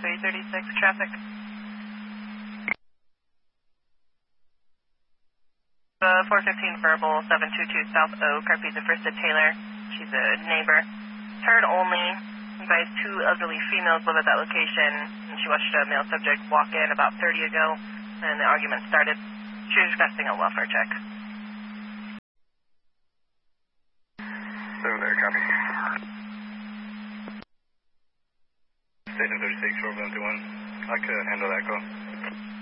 336 traffic. 415 verbal, 722 South Oak, Carpeza First to Taylor. She's a neighbor. Heard only. Advised 2 elderly females live at that location, and she watched a male subject walk in about 30 ago, and the argument started. She was requesting a welfare check. Over there, copy. Station 36, 4121. I'd like to handle that call.